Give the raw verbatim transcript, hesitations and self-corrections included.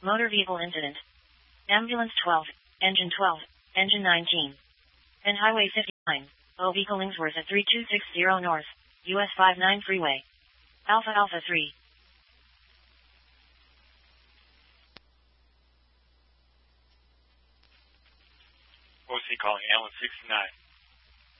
Motor vehicle incident. Ambulance twelve, engine twelve, engine nineteen. And Highway fifty-nine, O V Killingsworth at three two six zero North, U S fifty-nine Freeway. Alpha Alpha three. O C calling ambulance sixty-nine.